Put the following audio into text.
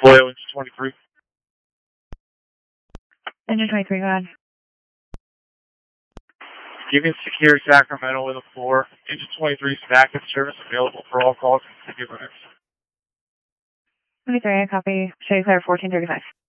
Floyo, engine 23. Engine 23, go ahead. Union Secure Sacramento with a 4. Engine 23 is in active service, available for all calls in 50 minutes. 23, I copy. Show you clear 1435.